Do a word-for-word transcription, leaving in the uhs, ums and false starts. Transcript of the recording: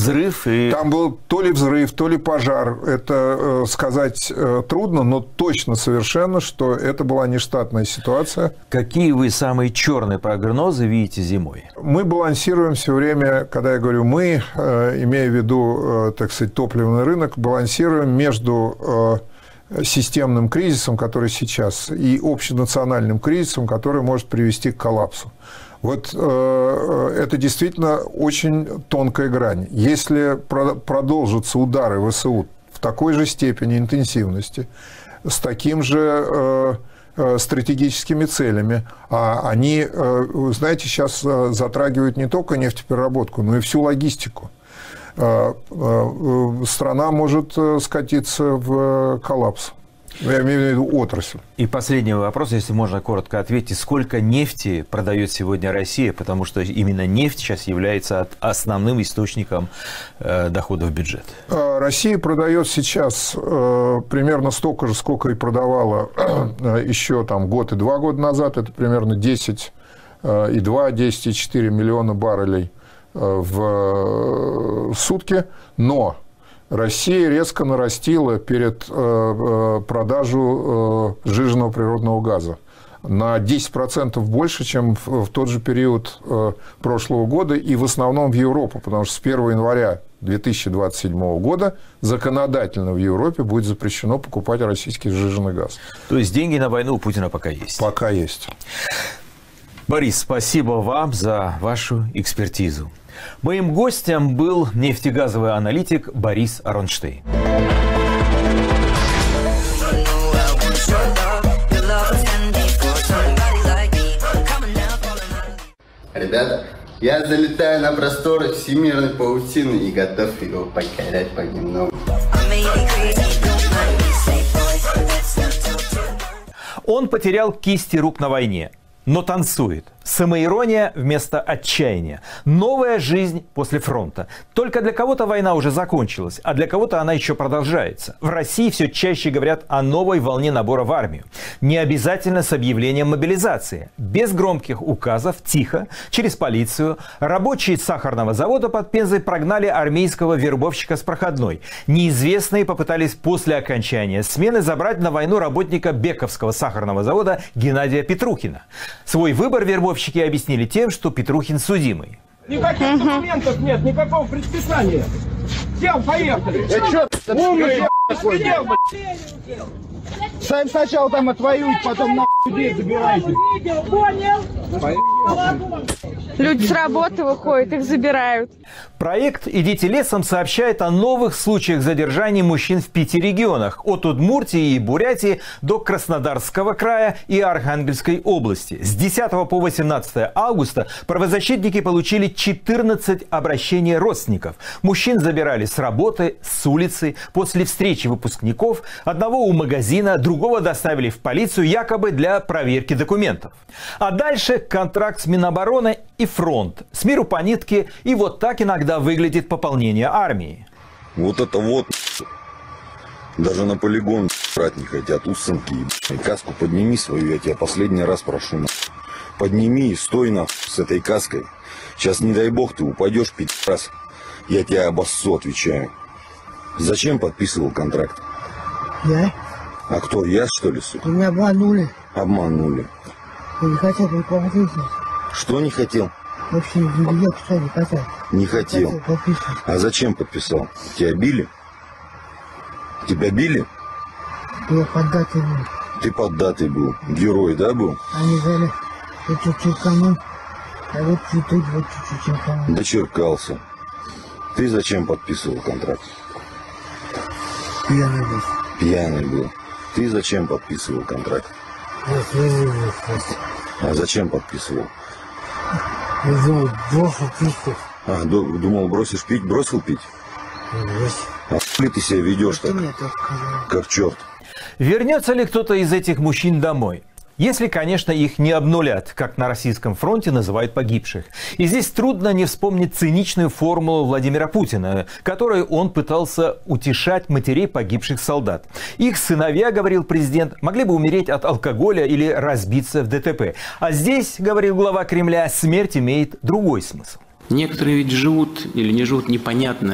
взрыв и... Там был то ли взрыв, то ли пожар. Это э, сказать э, трудно, но точно совершенно, что это была нештатная ситуация. Какие вы самые черные прогнозы видите зимой? Мы балансируем все время, когда я говорю «мы», э, имея в виду, э, так сказать, топливный рынок, балансируем между э, системным кризисом, который сейчас, и общенациональным кризисом, который может привести к коллапсу. Вот э, это действительно очень тонкая грань. Если про- продолжатся удары ВСУ в такой же степени интенсивности, с таким же э, э, стратегическими целями, а они, э, знаете, сейчас э, затрагивают не только нефтепереработку, но и всю логистику, э, э, страна может э, скатиться в коллапс. Я имею в виду отрасль. И последний вопрос, если можно коротко ответить. Сколько нефти продает сегодня Россия? Потому что именно нефть сейчас является основным источником э, доходов в бюджет. Россия продает сейчас э, примерно столько же, сколько и продавала э, еще там, год и два года назад. Это примерно десять и два, десять и четыре миллиона баррелей э, в, в сутки. Но Россия резко нарастила перед э, продажу э, сжиженного природного газа на десять процентов больше, чем в, в тот же период э, прошлого года, и в основном в Европу, потому что с первого января две тысячи двадцать седьмого года законодательно в Европе будет запрещено покупать российский сжиженный газ. То есть деньги на войну у Путина пока есть? Пока есть. Борис, спасибо вам за вашу экспертизу. Моим гостем был нефтегазовый аналитик Борис Аронштейн. Ребята, я залетаю на просторы всемирной паутины и готов его покорять понемногу. Он потерял кисти рук на войне, но танцует. Самоирония вместо отчаяния. Новая жизнь после фронта. Только для кого-то война уже закончилась, а для кого-то она еще продолжается. В России все чаще говорят о новой волне набора в армию. Не обязательно с объявлением мобилизации. Без громких указов, тихо, через полицию, рабочие сахарного завода под Пензой прогнали армейского вербовщика с проходной. Неизвестные попытались после окончания смены забрать на войну работника Бековского сахарного завода Геннадия Петрухина. Свой выбор вербовщики объяснили тем, что Петрухин судимый. Никаких документов нет, никакого предписания. Всем поехали. Я чё, умный, Сидел, Сами сначала там отвоюют, потом на людей забирайте. Понял? Люди с работы выходят, их забирают. Проект «Идите лесом» сообщает о новых случаях задержаний мужчин в пяти регионах. От Удмуртии и Бурятии до Краснодарского края и Архангельской области. С десятого по восемнадцатое августа правозащитники получили четырнадцать обращений родственников. Мужчин забирали с работы, с улицы, после встречи выпускников, одного у магазина, другого доставили в полицию якобы для проверки документов. А дальше контракт с Минобороны и фронт. С миру по нитке, и вот так иногда выглядит пополнение армии. Вот это вот. Даже на полигон брать не хотят, усынки. И каску подними свою, я тебя последний раз прошу. Подними и стой на с этой каской. Сейчас, не дай бог, ты упадешь пять раз. Я тебя обоссу, отвечаю. Зачем подписывал контракт? Я? А кто, я что ли, сука? Меня обманули. Обманули. Я не хотел руководить. Что не хотел? Вообще, я что не хотел. Не хотел. хотел подписывать. А зачем подписал? Тебя били? Тебя били? Я поддатый был. Ты поддатый был. Герой, да, был? Они взяли, я чуть-чуть канул, а вот чуть-чуть, вот чуть-чуть канул. Дочеркался. Ты зачем подписывал контракт? Пьяный был. Пьяный был. Ты зачем подписывал контракт? Я слезил просто. А зачем подписывал? Я думал, бросил пить. А, думал, бросишь пить? Бросил пить? А хули ты себя ведешь так? Как черт. Вернется ли кто-то из этих мужчин домой? Если, конечно, их не обнулят, как на российском фронте называют погибших. И здесь трудно не вспомнить циничную формулу Владимира Путина, которой он пытался утешать матерей погибших солдат. Их сыновья, говорил президент, могли бы умереть от алкоголя или разбиться в ДТП. А здесь, говорил глава Кремля, смерть имеет другой смысл. Некоторые ведь живут или не живут, непонятно.